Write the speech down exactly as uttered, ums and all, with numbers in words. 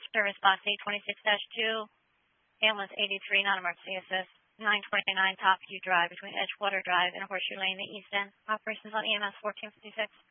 Service Box eight twenty-six dash two, ambulance eighty-three, non-emergency assist, nine twenty-nine Top View Drive between Edgewater Drive and Horseshoe Lane, the East End. Operations on E M S fourteen fifty-six.